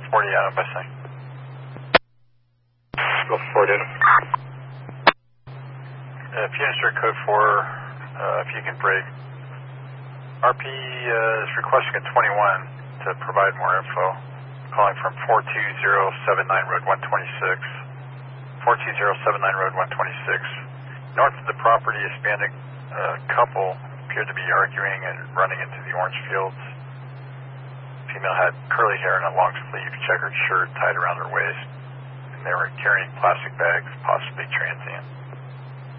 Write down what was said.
40 Adam by saying. Go for it, Adam. If you enter code 4, if you can break. RP is requesting a 21 to provide more info. Calling from 42079 Road 126. 42079 Road 126. North of the property, a Hispanic couple appeared to be arguing and running into the orange fields. Female had curly hair and a long sleeve checkered shirt tied around her waist. And they were carrying plastic bags, possibly transient.